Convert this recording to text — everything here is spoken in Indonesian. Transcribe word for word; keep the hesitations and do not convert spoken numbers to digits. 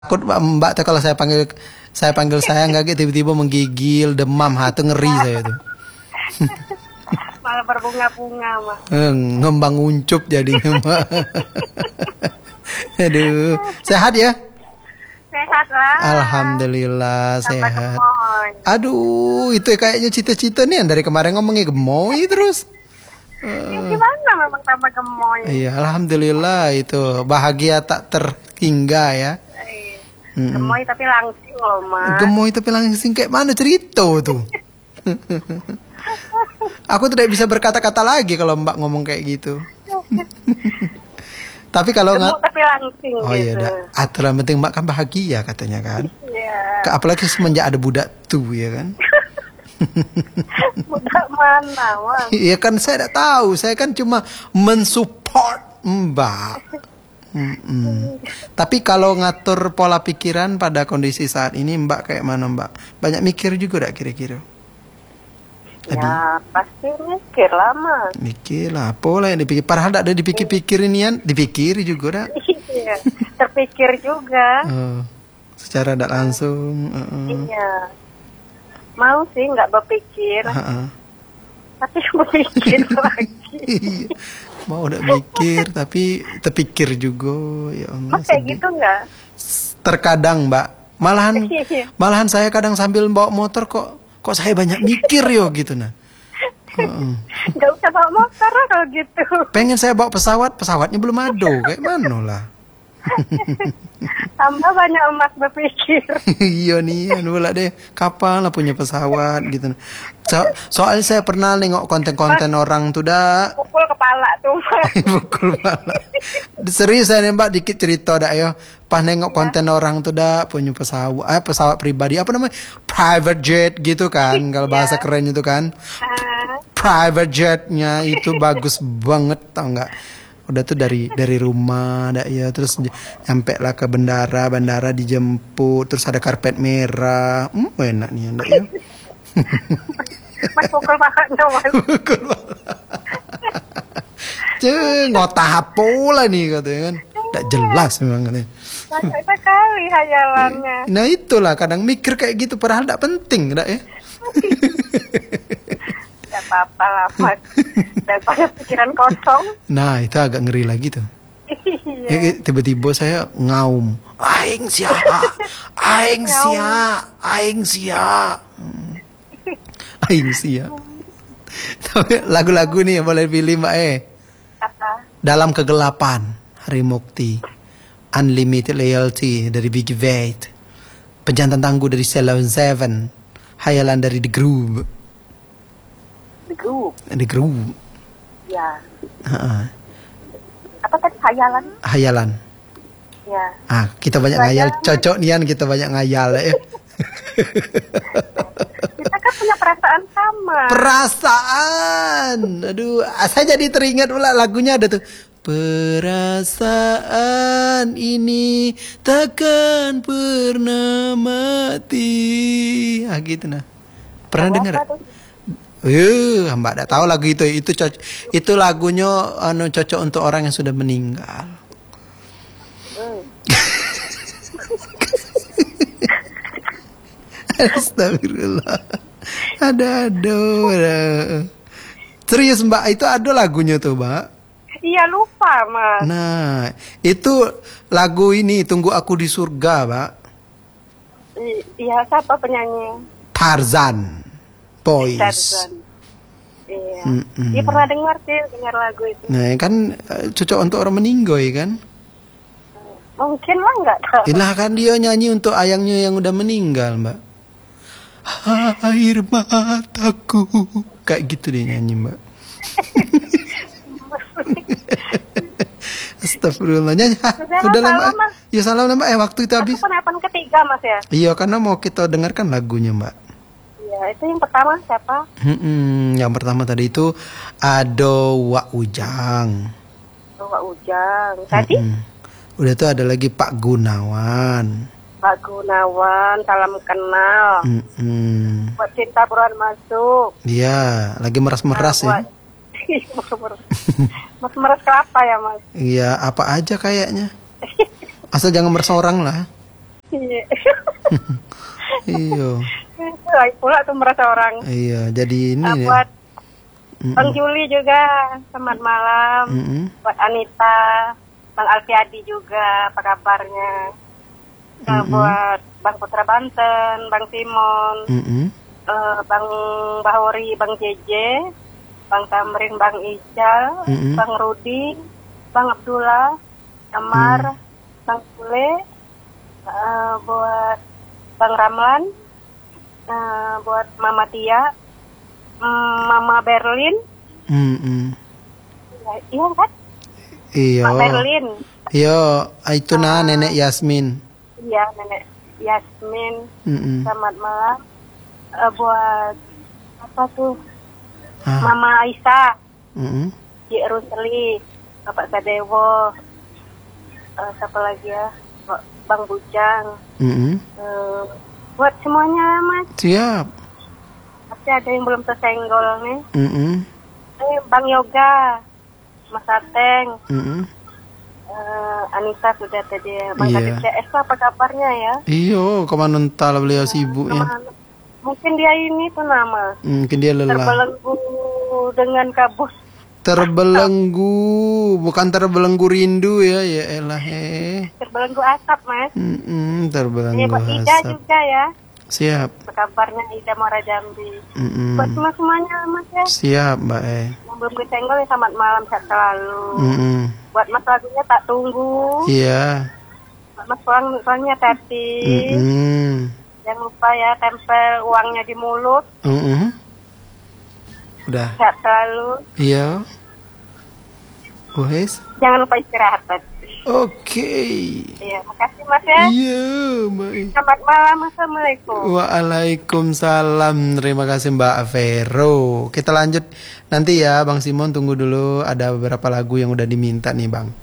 Takut mbak, mbak tuh kalau saya panggil saya panggil sayang nggak gitu tiba-tiba menggigil, demam, hati ngeri saya tuh. Malah berbunga-bunga mah. Eh, ngembang uncup jadinya mbak. Aduh, sehat ya? Sehat lah. Alhamdulillah Tambah sehat. gemoy. Aduh, itu kayaknya cita-cita nih yang dari kemarin ngomongnya gemoy terus. Ya, gimana memang tambah gemoy. Iya, alhamdulillah itu bahagia tak terhingga ya. Eh, Mm-mm. Gemoy tapi langsing loh mas. Gemoy tapi langsing kayak mana cerita tuh? Aku tidak bisa berkata-kata lagi kalau mbak ngomong kayak gitu. Tapi kalau Gemuk nggak, tapi langsing oh iya, gitu. dah. Aturan penting mbak kan bahagia katanya kan. Iya. Ke- Apalagi semenjak ada budak tuh ya kan. Budak mana mas? Iya kan saya tidak tahu, saya kan cuma mensupport mbak. Mm-mm. Tapi kalau ngatur pola pikiran pada kondisi saat ini mbak kayak mana mbak? Banyak mikir juga gak kira-kira? Ya pasti mikir lah mas. Mikir lah, pola yang dipikir. Padahal tidak ada dipikir-pikir ini kan, dipikir juga dah. Iya. Terpikir juga. Oh, secara tidak langsung. Uh-uh. Iya. Mau sih nggak berpikir, Uh-uh. tapi berpikir lagi. Iya. Mau udah mikir tapi terpikir juga ya Allah. Mas kayak sedih. gitu nggak? Terkadang mbak, malahan Iya. malahan saya kadang sambil bawa motor kok kok saya banyak mikir yo gitu nah. Uh-uh. Nggak usah bawa motor lah kalau gitu. Pengen saya bawa pesawat, pesawatnya belum ada, kayak mana lah. Tambah banyak emas berpikir. Iya nih, anu lah deh, kapan lah punya pesawat gitu. So, soalnya saya pernah nengok konten-konten orang tuh dah. Pukul kepala tuh mas. Pukul pala. Serius saya nembak dikit cerita dah yo. Pas nengok konten orang tuh dah punya pesawat, eh, pesawat pribadi apa namanya? Private jet gitu kan, kalau bahasa keren itu kan. Ah, Private jetnya itu bagus banget tau nggak? Udah tuh dari dari rumah dah ya, terus j- nyampe lah ke bandara, bandara dijemput, terus ada karpet merah. Hmm, enak nih ndak ya. mas pukul palanya mas. Pukul pala. Cih, ngotah pula nih katanya kan. Tidak jelas memang katanya. Banyak sekali hayalannya. Nah itulah kadang mikir kayak gitu padahal tidak penting enggak ya. Gak apa-apa lah mas. Daripada pikiran kosong. Nah itu agak ngeri lagi tuh. Iya. Eh, tiba-tiba saya ngaum. Aing sia. Aing sia. Aing sia. Hmm. Aing sia. Tapi lagu-lagu nih yang boleh pilih mbak eh. Apa? Dalam Kegelapan, Hari Mukti. Unlimited Loyalty dari Big Veit. Pejantan Tangguh dari Ceylon Seven. Hayalan dari The Groove. The Group. The Groove. Ya. Ha-ha. Apa tadi hayalan? Hayalan. Ya. Ah, kita banyak Banyak. ngayal. Cocok nian kita banyak ngayal ya. Kita kan punya perasaan sama. Perasaan. Aduh, saya jadi teringat pula lagunya ada tuh. Perasaan ini takkan pernah mati. Ah gitu nah. Pernah Apa dengar? tuh? Eh, mbak tidak tahu lagu itu. Itu cocok. Itu lagunya anu cocok untuk orang yang sudah meninggal. Hmm. Astagfirullah. Ada-ada. Serius mbak, itu ada lagunya tuh mbak. Iya lupa mas. Nah, itu lagu ini Tunggu Aku di Surga mbak. I- Iya siapa penyanyi? Tarzan Boys. Tarzan. Iya. Mm-mm. Iya pernah dengar sih dengar lagu itu. Nah kan eh, cocok untuk orang meninggal ya kan. Mungkin lah nggak tahu. Inilah kan dia nyanyi untuk ayangnya yang udah meninggal mbak. Air mataku. Kayak gitu dia nyanyi mbak. Astagfirullah. Nyanyi. Ah, Sudah, udah Mas, lama. salam, Mas. Ya salam mbak. Eh waktu itu habis. Aku penapan ketiga mas ya. Iya karena mau kita dengarkan lagunya mbak. Iya itu yang pertama siapa? Mm-mm. Yang pertama tadi itu Ado Wak Ujang. Pak Ujang. Tadi Mm-mm. Udah tuh ada lagi Pak Gunawan. Pak Gunawan, salam kenal. Mm-mm. Buat cinta buruan masuk. Iya, lagi meras-meras ya. Buat- Mas meres kelapa ya mas? Iya, apa aja kayaknya. Asal jangan meras orang lah. Iya. Iya. Lagi pula tuh merasa orang. Iya, jadi ini Uh, ya. buat Mm-mm. Bang Juli juga, selamat malam. Mm-mm. Buat Anita, Bang Alfiadi juga, apa kabarnya? Uh, Mm-mm. buat Bang Putra Banten, Bang Simon, Mm-mm. uh, Bang Bahori, Bang Jeje, Bang Tamrin, Bang Ijal, Mm-mm. Bang Rudi, Bang Abdullah, Amar, Bang Sule, uh, buat Bang Ramlan, uh, buat Mama Tia, mm, Mama Berlin, Mm-mm. ya, iya kan? Iya. Mak Berlin, Iya, itu nah Nenek Yasmin. iya Nenek Yasmin, Mm-mm. selamat malam. Uh, buat apa tuh? Ah. Mama Aisyah, Mm-mm. Cik Rusli, Bapak Sadewo, uh, siapa lagi ya? Bang Bujang, Mm-mm. uh, buat semuanya Mas. Siap. Tapi ada yang belum tersenggol nih. Mm-mm. Eh, Bang Yoga, Mas Ateng, Mm-mm. uh, Anissa sudah tadi. Bang Iya. Kadip C S apa kabarnya ya? Iyo, kemana entah lah beliau sibuk ya. Kemana? Mungkin dia ini tuh nama Mungkin dia lelah. terbelenggu dengan kabut. Terbelenggu, bukan terbelenggu rindu ya, ya elah eh. Terbelenggu asap Mas. Mm-mm, Ini terbelenggu buat Ida asap. juga ya. Siap. Apa kabarnya Ida Muara Jambi? Mm-mm. Buat semua semuanya Mas ya. Siap mbak eh. Yang belum kesenggol ya selamat malam sehat selalu. Mm-mm. Buat Mas lagunya tak tunggu. Iya. Buat Mas pulang soalnya tadi. Mm-mm. Jangan lupa ya tempel uangnya di mulut. Mm-mm. Udah. Sehat selalu. Iya. Wes. Jangan lupa istirahat tadi. Oke. Iya, makasih Mas ya. Iya, mbak. Selamat malam. Assalamualaikum. Waalaikumsalam. Terima kasih Mbak Vero. Kita lanjut nanti ya Bang Simon, tunggu dulu, ada beberapa lagu yang udah diminta nih Bang.